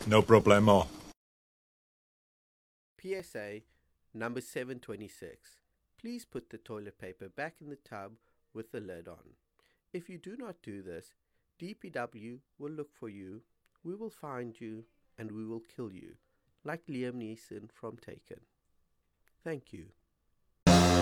No problemo. PSA number 726. Please put the toilet paper back in the tub with the lid on. If you do not do this, DPW will look for you, we will find you, and we will kill you, like Liam Neeson from Taken. Thank you.